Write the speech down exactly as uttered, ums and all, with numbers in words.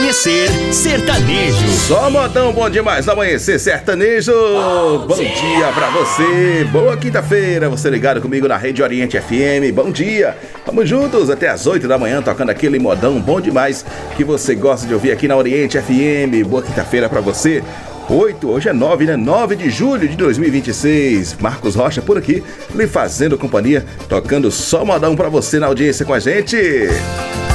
Amanhecer Sertanejo. Só modão bom demais no Amanhecer Sertanejo. Bom, bom dia. dia pra você. Boa quinta-feira. Você ligado comigo na Rede Oriente F M. Bom dia. Vamos juntos até as oito da manhã tocando aquele modão bom demais que você gosta de ouvir aqui na Oriente F M. Boa quinta-feira pra você. oito, hoje é nove, né? nove de julho de dois mil e vinte e seis. Marcos Rocha por aqui, lhe fazendo companhia, tocando só modão pra você na audiência com a gente.